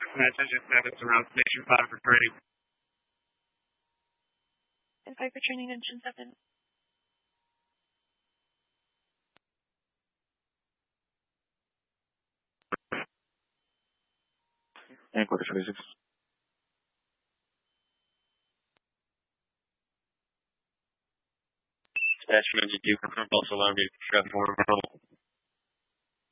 Attention 7 surround Station 5 for training. And 5 for training, engine 7. And quarter 26. Dispatch 92, confirm false alarm, traffic 4 verbal.